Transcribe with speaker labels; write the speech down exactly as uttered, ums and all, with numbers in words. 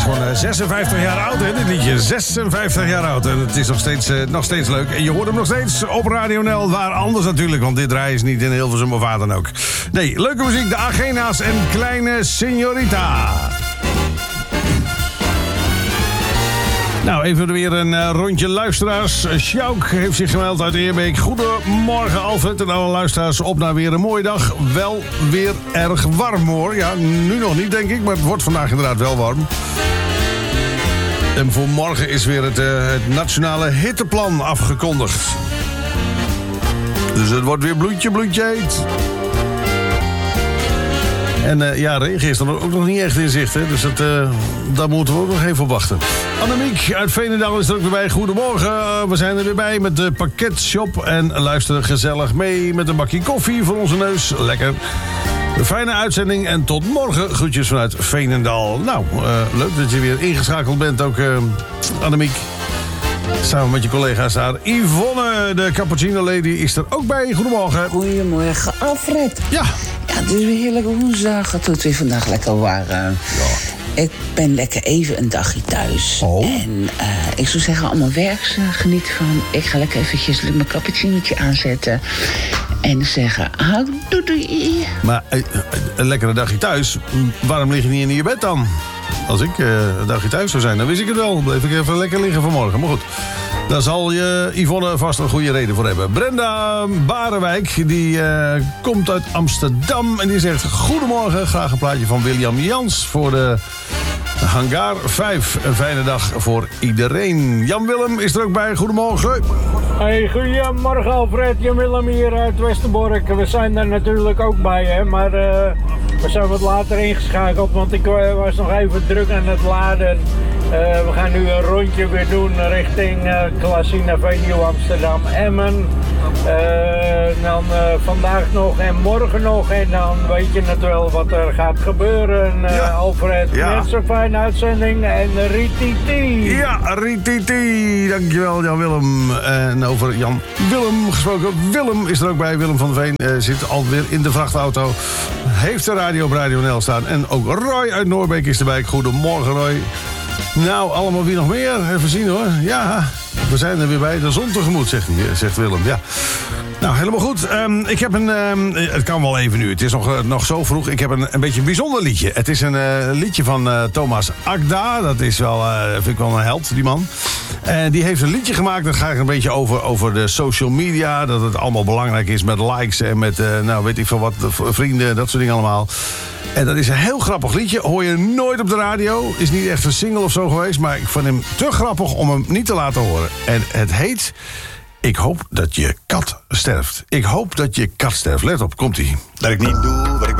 Speaker 1: gewoon uh, zesenvijftig jaar oud, hè, dit liedje. zesenvijftig jaar oud. En het is nog steeds, uh, nog steeds leuk. En je hoort hem nog steeds op Radio N L. Waar anders natuurlijk, want dit draaien is niet in Hilversum of waar dan ook. Nee, leuke muziek. De Agena's en Kleine Signorita. Nou, even weer een uh, rondje luisteraars. Sjouk heeft zich gemeld uit Eerbeek. Goedemorgen Alfred en alle luisteraars. Op naar weer een mooie dag. Wel weer erg warm hoor. Ja, nu nog niet denk ik, maar het wordt vandaag inderdaad wel warm. En voor morgen is weer het, uh, het nationale hitteplan afgekondigd. Dus het wordt weer bloedje, bloedje heet. En uh, ja, regen is er ook nog niet echt in zicht, hè? Dus dat, uh, daar moeten we ook nog even op wachten. Annemiek uit Veenendaal is er ook weer bij. Goedemorgen, uh, we zijn er weer bij met de pakketshop. En luisteren gezellig mee met een bakje koffie voor onze neus. Lekker. Een fijne uitzending en tot morgen. Groetjes vanuit Veenendaal. Nou, uh, leuk dat je weer ingeschakeld bent ook, uh, Annemiek. Samen met je collega's daar. Yvonne, de cappuccino lady, is er ook bij. Goedemorgen.
Speaker 2: Goedemorgen, Alfred.
Speaker 1: Ja.
Speaker 2: Ja, het is weer heerlijk woensdag. Het wordt weer vandaag lekker warm. Ja. Ik ben lekker even een dagje thuis.
Speaker 1: Oh.
Speaker 2: En uh, ik zou zeggen, allemaal werks, uh, geniet van. Ik ga lekker eventjes mijn cappuccinootje aanzetten. En zeggen, houdoe doei.
Speaker 1: Maar uh, een lekkere dagje thuis. Waarom lig je niet in je bed dan? Als ik uh, een dagje thuis zou zijn, dan wist ik het wel. Dan bleef ik even lekker liggen vanmorgen. Maar goed, daar zal je Yvonne vast een goede reden voor hebben. Brenda Barewijk, die uh, komt uit Amsterdam. En die zegt, goedemorgen, graag een plaatje van William Jans voor de Hangar vijf. Een fijne dag voor iedereen. Jan Willem is er ook bij, goedemorgen.
Speaker 3: Hey, goedemorgen Alfred, Jan Willem hier uit Westerbork. We zijn er natuurlijk ook bij, hè, maar uh, we zijn wat later ingeschakeld, want ik uh, was nog even druk aan het laden. Uh, we gaan nu een rondje weer doen richting uh, Casino Venue Amsterdam Emmen. Uh, dan uh, vandaag nog en morgen nog en dan weet je natuurlijk wel wat er gaat gebeuren. Uh, ja. Alfred,
Speaker 1: ja.
Speaker 3: Net zo'n fijne uitzending en rititi.
Speaker 1: Ja, rititi. Dankjewel Jan Willem. En over Jan Willem gesproken. Willem is er ook bij. Willem van der Veen uh, zit alweer in de vrachtauto. Heeft de radio op Radio N L staan. En ook Roy uit Noorbeek is erbij. Goedemorgen Roy. Nou, allemaal wie nog meer? Even zien hoor. Ja, we zijn er weer bij. De zon tegemoet, zegt, hij, zegt Willem. Ja. Nou, helemaal goed. Um, ik heb een... Um, het kan wel even nu. Het is nog, uh, nog zo vroeg. Ik heb een, een beetje een bijzonder liedje. Het is een uh, liedje van uh, Thomas Akda. Dat is wel, uh, vind ik wel een held, die man. En die heeft een liedje gemaakt. Dat gaat een beetje over, over de social media. Dat het allemaal belangrijk is met likes en met, uh, nou, weet ik veel wat, vrienden, dat soort dingen allemaal. En dat is een heel grappig liedje. Hoor je nooit op de radio. Is niet echt een single of zo geweest. Maar ik vond hem te grappig om hem niet te laten horen. En het heet... Ik hoop dat je kat sterft. Ik hoop dat je kat sterft. Let op, komt-ie.
Speaker 4: Dat ik niet doe wat ik